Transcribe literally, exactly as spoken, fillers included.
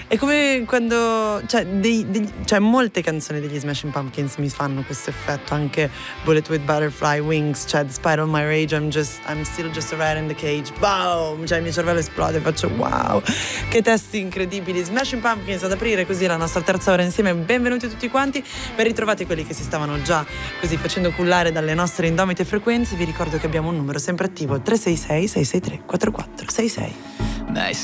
È come quando, cioè, dei, degli, cioè molte canzoni degli Smashing Pumpkins mi fanno questo effetto, anche Bullet with Butterfly Wings, cioè Despite all my rage I'm just I'm still just a rat in the cage, boom, cioè il mio cervello esplode, faccio wow, che testi incredibili. Smashing Pumpkins ad aprire così la nostra terza ora insieme. Benvenuti tutti quanti, ben ritrovati quelli che si stavano già così facendo cullare dalle nostre indomite frequenze. Vi ricordo che abbiamo un numero sempre attivo, tre sei sei sei sei tre quattro quattro sei sei. Nice.